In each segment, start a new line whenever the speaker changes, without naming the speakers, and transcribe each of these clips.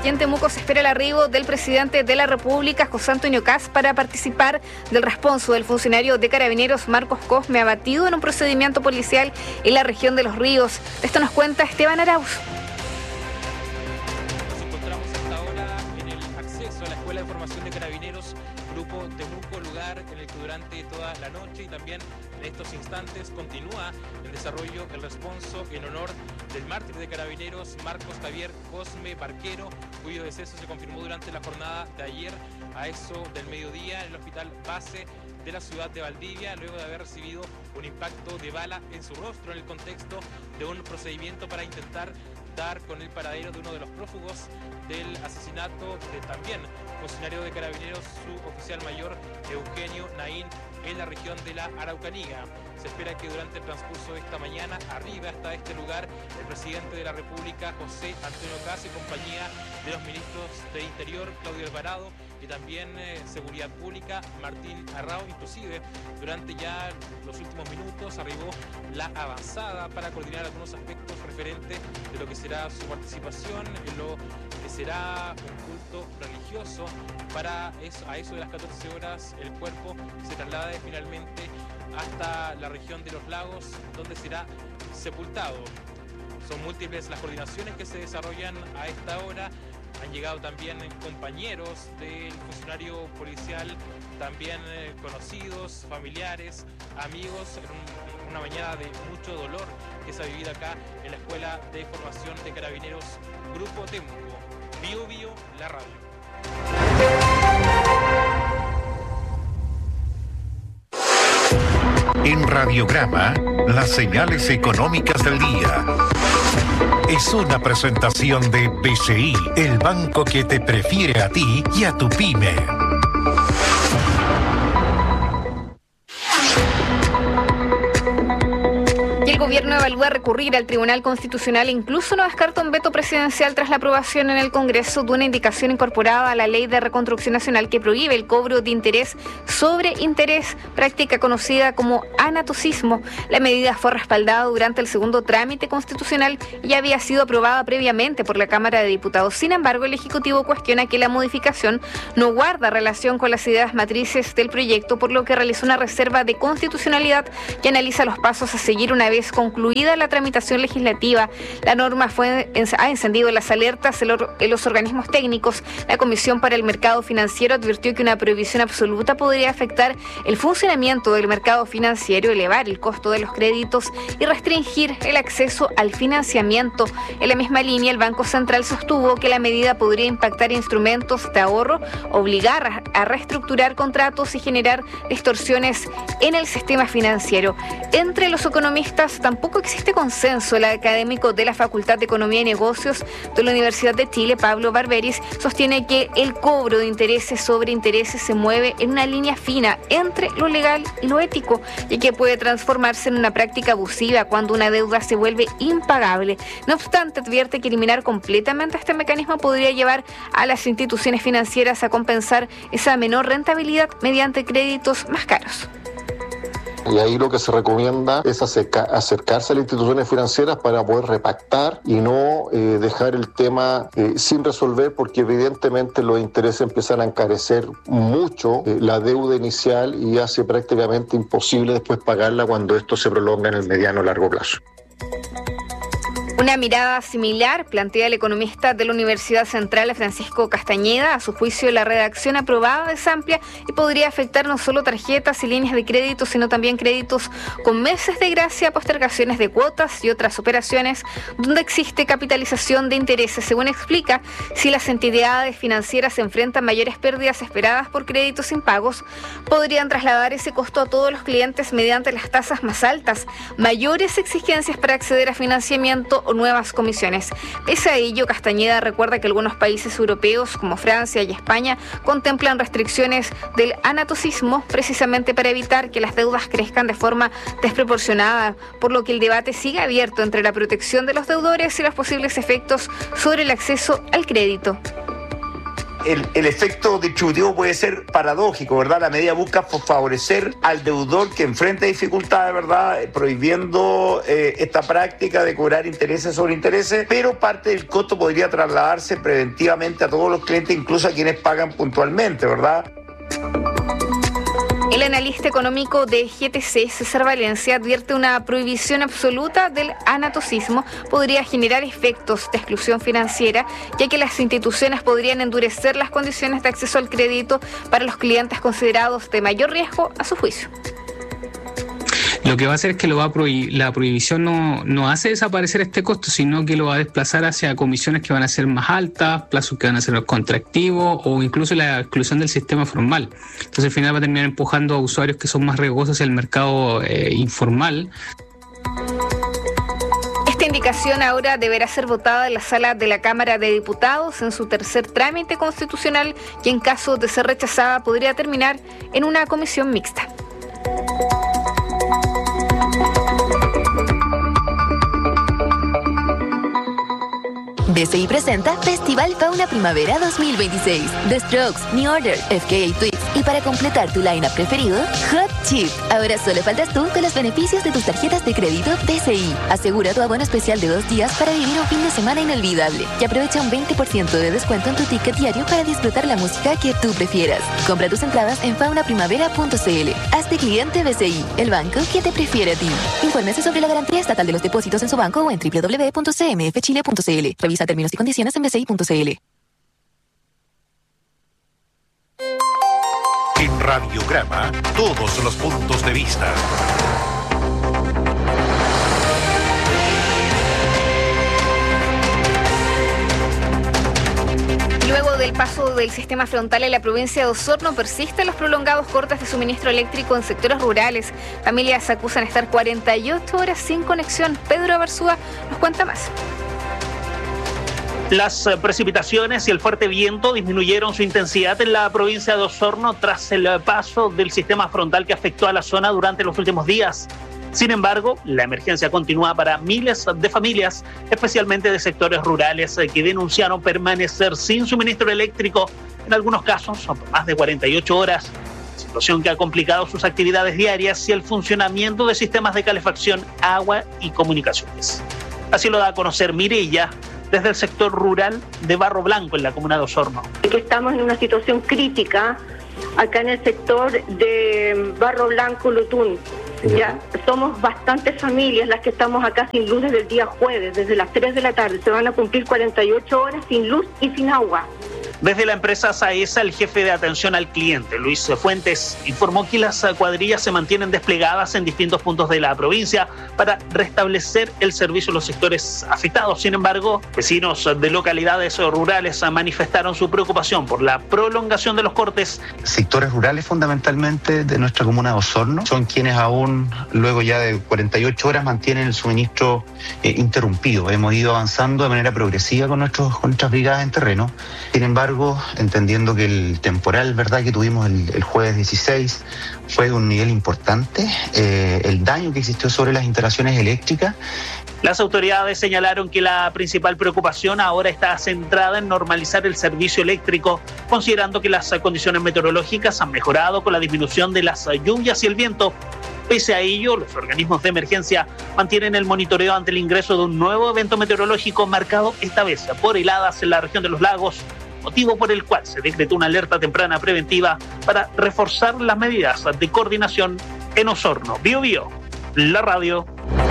y en Temuco se espera el arribo del presidente de la República, José Antonio Kast, para participar del responso del funcionario de Carabineros Marcos Cosme, abatido en un procedimiento policial en la región de Los Ríos. De esto nos cuenta Esteban Arauz.
Nos encontramos hasta ahora en el acceso a la Escuela de Formación de Carabineros, Grupo Temuco, lugar en el que durante toda la noche y también en estos instantes continúa en desarrollo el responso en honor del mártir de Carabineros, Marcos Javier Cosme Barquero, cuyo deceso se confirmó durante la jornada de ayer a eso del mediodía en el hospital base de la ciudad de Valdivia, luego de haber recibido un impacto de bala en su rostro en el contexto de un procedimiento para intentar dar con el paradero de uno de los prófugos del asesinato de también funcionario de Carabineros, su oficial mayor Eugenio Naín, en la región de la Araucanía. Se espera que durante el transcurso de esta mañana arribe hasta este lugar el presidente de la República, José Antonio Kast, en compañía de los ministros de Interior, Claudio Alvarado, y también Seguridad Pública, Martín Arrao. Inclusive durante ya los últimos minutos arribó la avanzada para coordinar algunos aspectos referentes de lo que será su participación en lo que será un culto religioso. Para eso, a eso de las 14 horas, el cuerpo se traslada finalmente hasta la región de Los Lagos, donde será sepultado. Son múltiples las coordinaciones que se desarrollan a esta hora. Han llegado también compañeros del funcionario policial, también conocidos, familiares, amigos, en una mañana de mucho dolor que se ha vivido acá en la Escuela de Formación de Carabineros, Grupo Temuco. Bio Bio, la radio.
En Radiograma, las señales económicas del día. Es una presentación de BCI, el banco que te prefiere a ti y a tu pyme.
El gobierno evalúa recurrir al Tribunal Constitucional e incluso no descarta un veto presidencial tras la aprobación en el Congreso de una indicación incorporada a la Ley de Reconstrucción Nacional que prohíbe el cobro de interés sobre interés, práctica conocida como anatocismo. La medida fue respaldada durante el segundo trámite constitucional y había sido aprobada previamente por la Cámara de Diputados. Sin embargo, el Ejecutivo cuestiona que la modificación no guarda relación con las ideas matrices del proyecto, por lo que realizó una reserva de constitucionalidad que analiza los pasos a seguir una vez concluida la tramitación legislativa. La norma ha encendido las alertas en los organismos técnicos. La Comisión para el Mercado Financiero advirtió que una prohibición absoluta podría afectar el funcionamiento del mercado financiero, elevar el costo de los créditos y restringir el acceso al financiamiento. En la misma línea, el Banco Central sostuvo que la medida podría impactar instrumentos de ahorro, obligar a reestructurar contratos y generar distorsiones en el sistema financiero. Entre los economistas tampoco existe consenso. El académico de la Facultad de Economía y Negocios de la Universidad de Chile, Pablo Barberis, sostiene que el cobro de intereses sobre intereses se mueve en una línea fina entre lo legal y lo ético, y que puede transformarse en una práctica abusiva cuando una deuda se vuelve impagable. No obstante, advierte que eliminar completamente este mecanismo podría llevar a las instituciones financieras a compensar esa menor rentabilidad mediante créditos más caros.
Y ahí lo que se recomienda es acercarse a las instituciones financieras para poder repactar y no dejar el tema sin resolver, porque evidentemente los intereses empiezan a encarecer mucho la deuda inicial y hace prácticamente imposible después pagarla cuando esto se prolonga en el mediano o largo plazo.
Una mirada similar plantea el economista de la Universidad Central, Francisco Castañeda. A su juicio, la redacción aprobada es amplia y podría afectar no solo tarjetas y líneas de crédito, sino también créditos con meses de gracia, postergaciones de cuotas y otras operaciones donde existe capitalización de intereses. Según explica, si las entidades financieras se enfrentan mayores pérdidas esperadas por créditos impagos, podrían trasladar ese costo a todos los clientes mediante las tasas más altas, mayores exigencias para acceder a financiamiento o nuevas comisiones. Pese a ello, Castañeda recuerda que algunos países europeos como Francia y España contemplan restricciones del anatocismo precisamente para evitar que las deudas crezcan de forma desproporcionada, por lo que el debate sigue abierto entre la protección de los deudores y los posibles efectos sobre el acceso al crédito.
el efecto distributivo puede ser paradójico, ¿verdad? La medida busca favorecer al deudor que enfrenta dificultades, ¿verdad? Prohibiendo esta práctica de cobrar intereses sobre intereses, pero parte del costo podría trasladarse preventivamente a todos los clientes, incluso a quienes pagan puntualmente, ¿verdad?
El analista económico de GTC, César Valencia, advierte una prohibición absoluta del anatocismo podría generar efectos de exclusión financiera, ya que las instituciones podrían endurecer las condiciones de acceso al crédito para los clientes considerados de mayor riesgo a su juicio.
Lo que va a hacer es que la prohibición no hace desaparecer este costo, sino que lo va a desplazar hacia comisiones que van a ser más altas, plazos que van a ser contractivos o incluso la exclusión del sistema formal. Entonces al final va a terminar empujando a usuarios que son más riesgosos hacia el mercado informal.
Esta indicación ahora deberá ser votada en la sala de la Cámara de Diputados en su tercer trámite constitucional y en caso de ser rechazada podría terminar en una comisión mixta.
BCI presenta Festival Fauna Primavera 2026. The Strokes, New Order, FKA Twigs y para completar tu line-up preferido, Hot Chip. Ahora solo faltas tú con los beneficios de tus tarjetas de crédito BCI. Asegura tu abono especial de 2 días para vivir un fin de semana inolvidable y aprovecha un 20% de descuento en tu ticket diario para disfrutar la música que tú prefieras. Compra tus entradas en faunaprimavera.cl. Hazte cliente BCI, el banco que te prefiere a ti. Infórmese sobre la garantía estatal de los depósitos en su banco o en www.cmfchile.cl. Revisa términos y condiciones en bci.cl.
En Radiograma, todos los puntos de vista.
Luego del paso del sistema frontal en la provincia de Osorno, persisten los prolongados cortes de suministro eléctrico en sectores rurales. Familias acusan estar 48 horas sin conexión. Pedro Abarzúa nos cuenta más.
Las precipitaciones y el fuerte viento disminuyeron su intensidad en la provincia de Osorno tras el paso del sistema frontal que afectó a la zona durante los últimos días. Sin embargo, la emergencia continúa para miles de familias, especialmente de sectores rurales, que denunciaron permanecer sin suministro eléctrico, en algunos casos por más de 48 horas, situación que ha complicado sus actividades diarias y el funcionamiento de sistemas de calefacción, agua y comunicaciones. Así lo da a conocer Mireya, desde el sector rural de Barro Blanco, en la comuna de Osorno.
Que estamos en una situación crítica acá en el sector de Barro Blanco, Lutún. Ya somos bastantes familias las que estamos acá sin luz desde el día jueves, desde las 3 de la tarde. Se van a cumplir 48 horas sin luz y sin agua.
Desde la empresa Saesa, el jefe de atención al cliente, Luis Fuentes, informó que las cuadrillas se mantienen desplegadas en distintos puntos de la provincia para restablecer el servicio en los sectores afectados. Sin embargo, vecinos de localidades rurales manifestaron su preocupación por la prolongación de los cortes.
Sectores rurales fundamentalmente de nuestra comuna de Osorno son quienes aún luego ya de 48 horas mantienen el suministro interrumpido. Hemos ido avanzando de manera progresiva con nuestras brigadas en terreno. Sin embargo, entendiendo que el temporal, ¿verdad?, que tuvimos el jueves 16 fue de un nivel importante, el daño que existió sobre las instalaciones eléctricas.
Las autoridades señalaron que la principal preocupación ahora está centrada en normalizar el servicio eléctrico, considerando que las condiciones meteorológicas han mejorado con la disminución de las lluvias y el viento. Pese a ello, los organismos de emergencia mantienen el monitoreo ante el ingreso de un nuevo evento meteorológico marcado esta vez por heladas en la región de los lagos, motivo por el cual se decretó una alerta temprana preventiva para reforzar las medidas de coordinación en Osorno. Bio Bio, la radio.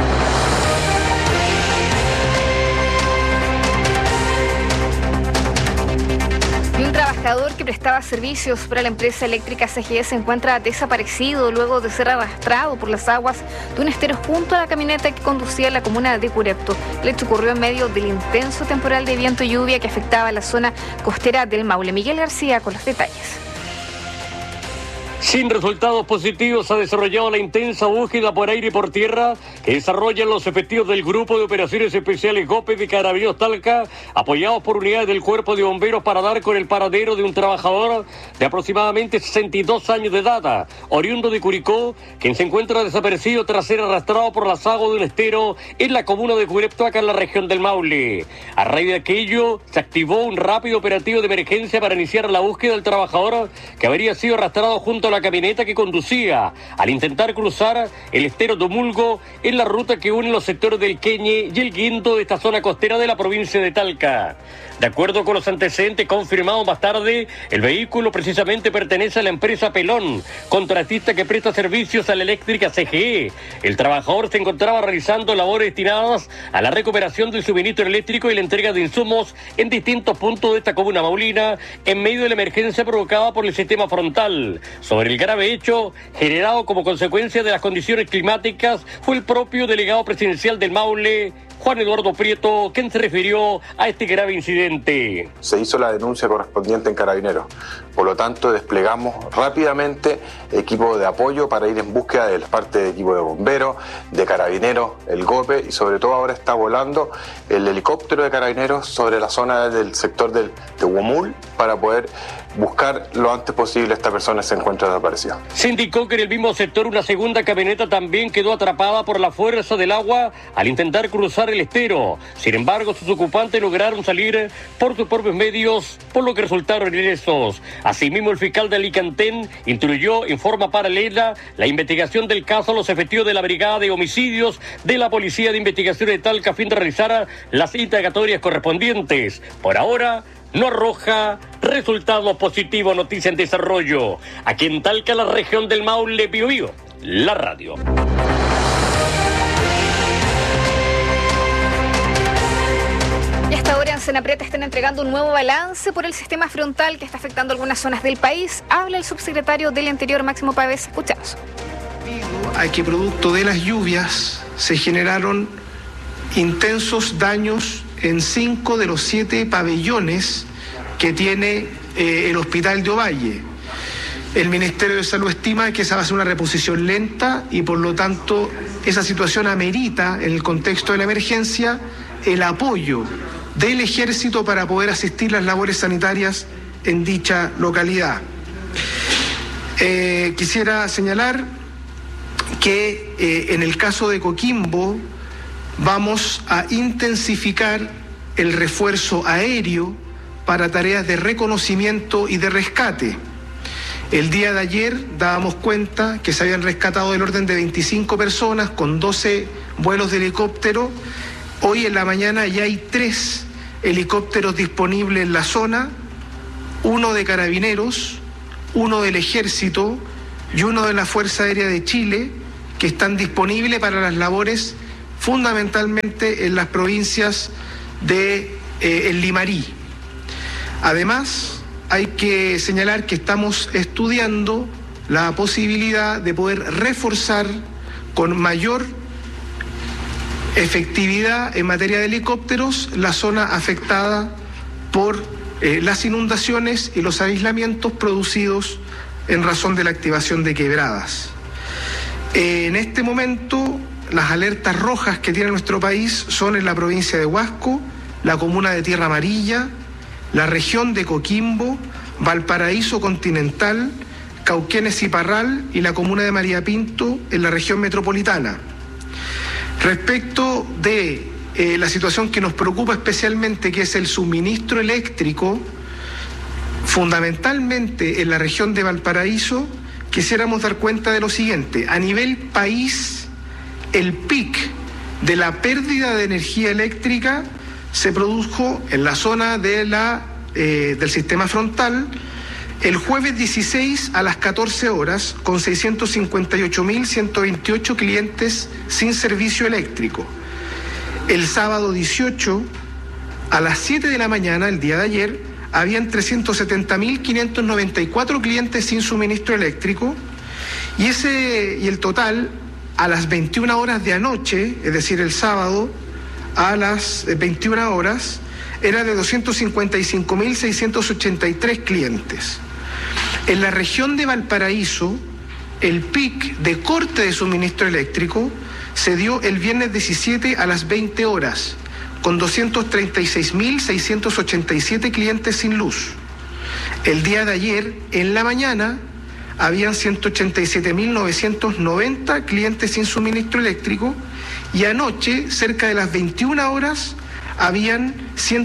Y un trabajador que prestaba servicios para la empresa eléctrica CGE se encuentra desaparecido luego de ser arrastrado por las aguas de un estero junto a la camioneta que conducía a la comuna de Curepto. El hecho ocurrió en medio del intenso temporal de viento y lluvia que afectaba la zona costera del Maule. Miguel García con los detalles.
Sin resultados positivos, ha desarrollado la intensa búsqueda por aire y por tierra que desarrollan los efectivos del Grupo de Operaciones Especiales GOPE de Carabineros Talca, apoyados por unidades del Cuerpo de Bomberos para dar con el paradero de un trabajador de aproximadamente 62 años de edad, oriundo de Curicó, quien se encuentra desaparecido tras ser arrastrado por las aguas de un estero en la comuna de Cureptoaca, en la región del Maule. A raíz de aquello, se activó un rápido operativo de emergencia para iniciar la búsqueda del trabajador que habría sido arrastrado junto a la camioneta que conducía al intentar cruzar el estero Tomulgo en la ruta que une los sectores del Queñe y el Guindo de esta zona costera de la provincia de Talca. De acuerdo con los antecedentes confirmados más tarde, el vehículo precisamente pertenece a la empresa Pelón, contratista que presta servicios a la eléctrica CGE. El trabajador se encontraba realizando labores destinadas a la recuperación del suministro eléctrico y la entrega de insumos en distintos puntos de esta comuna maulina en medio de la emergencia provocada por el sistema frontal. Sobre el grave hecho, generado como consecuencia de las condiciones climáticas, fue el propio delegado presidencial del Maule, Juan Eduardo Prieto, quien se refirió a este grave incidente.
Se hizo la denuncia correspondiente en Carabineros. Por lo tanto, desplegamos rápidamente equipos de apoyo para ir en búsqueda de la parte de equipo de bomberos, de Carabineros, el GOPE, y sobre todo ahora está volando el helicóptero de Carabineros sobre la zona del sector de Huamul para poder buscar lo antes posible a esta persona que se encuentra desaparecida.
Se indicó que en el mismo sector una segunda camioneta también quedó atrapada por la fuerza del agua al intentar cruzar el estero. Sin embargo, sus ocupantes lograron salir por sus propios medios, por lo que resultaron ilesos. Asimismo, el fiscal de Alicantén instruyó en forma paralela la investigación del caso a los efectivos de la Brigada de Homicidios de la Policía de Investigación de Talca a fin de realizar las indagatorias correspondientes. Por ahora, no arroja resultados positivos. Noticia en desarrollo. Aquí en Talca, la región del Maule, Biobío, la radio.
Y hasta ahora en Senapred están entregando un nuevo balance por el sistema frontal que está afectando algunas zonas del país. Habla el subsecretario del Interior, Máximo Pávez. Escuchamos.
A que producto de las lluvias se generaron intensos daños en 5 de los 7 pabellones que tiene el Hospital de Ovalle. El Ministerio de Salud estima que esa va a ser una reposición lenta y por lo tanto esa situación amerita, en el contexto de la emergencia, el apoyo del Ejército para poder asistir las labores sanitarias en dicha localidad. Quisiera señalar que en el caso de Coquimbo vamos a intensificar el refuerzo aéreo para tareas de reconocimiento y de rescate. El día de ayer dábamos cuenta que se habían rescatado del orden de 25 personas con 12 vuelos de helicóptero. Hoy en la mañana ya hay 3 helicópteros disponibles en la zona, 1 de Carabineros, 1 del Ejército y 1 de la Fuerza Aérea de Chile, que están disponibles para las labores fundamentalmente en las provincias de el Limarí. Además, hay que señalar que estamos estudiando la posibilidad de poder reforzar con mayor efectividad en materia de helicópteros la zona afectada por las inundaciones y los aislamientos producidos en razón de la activación de quebradas. En este momento, las alertas rojas que tiene nuestro país son en la provincia de Huasco, la comuna de Tierra Amarilla, la región de Coquimbo, Valparaíso Continental, Cauquenes y Parral y la comuna de María Pinto en la región metropolitana. Respecto de la situación que nos preocupa especialmente, que es el suministro eléctrico, fundamentalmente en la región de Valparaíso, quisiéramos dar cuenta de lo siguiente. A nivel país, el pic de la pérdida de energía eléctrica se produjo en la zona de del sistema frontal el jueves 16 a las 14 horas con 658.128 clientes sin servicio eléctrico. El sábado 18 a las 7 de la mañana, el día de ayer, habían 370.594 clientes sin suministro eléctrico y el total a las 21 horas de anoche, es decir, el sábado a las 21 horas, era de 255.683 clientes. En la región de Valparaíso, el pic de corte de suministro eléctrico se dio el viernes 17 a las 20 horas, con 236.687 clientes sin luz. El día de ayer, en la mañana, habían 187.990 clientes sin suministro eléctrico y anoche, cerca de las 21 horas, habían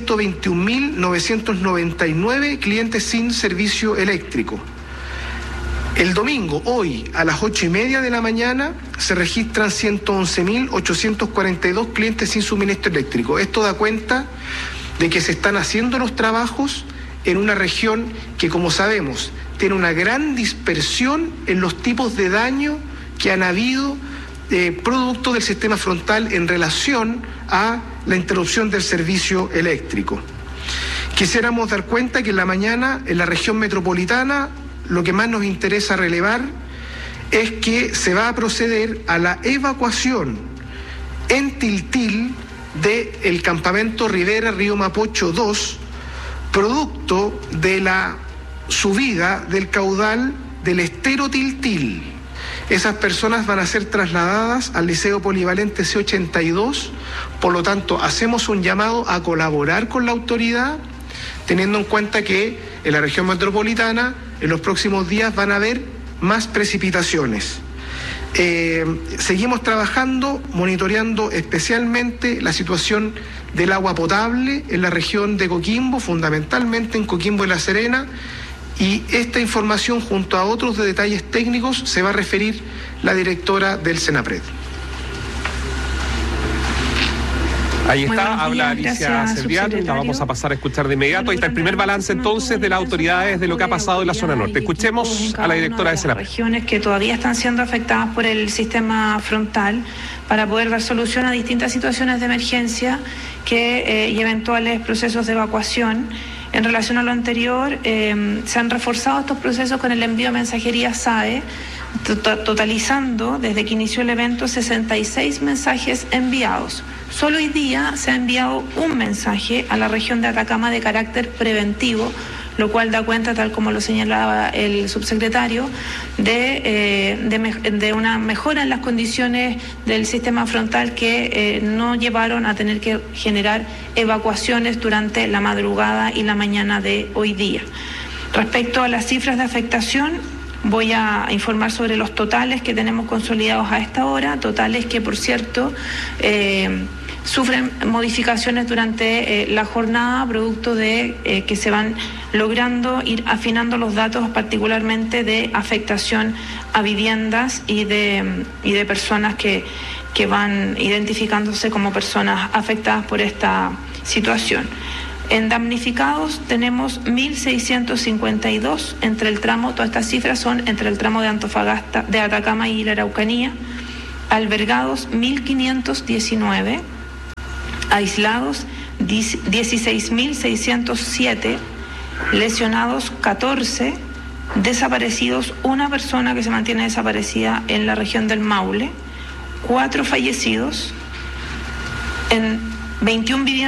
121.999 clientes sin servicio eléctrico. El domingo, hoy, a las 8:30 de la mañana, se registran 111.842 clientes sin suministro eléctrico. Esto da cuenta de que se están haciendo los trabajos en una región que, como sabemos, tiene una gran dispersión en los tipos de daño que han habido producto del sistema frontal en relación a la interrupción del servicio eléctrico. Quisiéramos dar cuenta que en la mañana, en la región metropolitana, lo que más nos interesa relevar es que se va a proceder a la evacuación en Tiltil del campamento Rivera Río Mapocho 2, producto de la subida del caudal del estero Tiltil. Esas personas van a ser trasladadas al Liceo Polivalente C82, por lo tanto hacemos un llamado a colaborar con la autoridad, teniendo en cuenta que en la región metropolitana en los próximos días van a haber más precipitaciones. Seguimos trabajando, monitoreando especialmente la situación del agua potable en la región de Coquimbo, fundamentalmente en Coquimbo y La Serena, y esta información junto a otros de detalles técnicos se va a referir la directora del Senapred.
Ahí está, habla Alicia Servial, la vamos a pasar a escuchar de inmediato. Ahí está el primer balance entonces de las autoridades de lo que ha pasado en la zona norte. Escuchemos a la directora de Senapred.
Regiones que todavía están siendo afectadas por el sistema frontal para poder dar solución a distintas situaciones de emergencia y eventuales procesos de evacuación. En relación a lo anterior, se han reforzado estos procesos con el envío de mensajería SAE, totalizando desde que inició el evento 66 mensajes enviados. Solo hoy día se ha enviado un mensaje a la región de Atacama de carácter preventivo, lo cual da cuenta, tal como lo señalaba el subsecretario, de una mejora en las condiciones del sistema frontal que no llevaron a tener que generar evacuaciones durante la madrugada y la mañana de hoy día. Respecto a las cifras de afectación, voy a informar sobre los totales que tenemos consolidados a esta hora, totales que, por cierto, sufren modificaciones durante la jornada, producto de que se van logrando ir afinando los datos, particularmente de afectación a viviendas y de personas que van identificándose como personas afectadas por esta situación. En damnificados tenemos 1.652 entre el tramo, todas estas cifras son entre el tramo de Antofagasta, de Atacama y la Araucanía. Albergados 1.519, aislados 16.607, lesionados 14, desaparecidos una persona que se mantiene desaparecida en la región del Maule, 4 fallecidos en 21 viviendas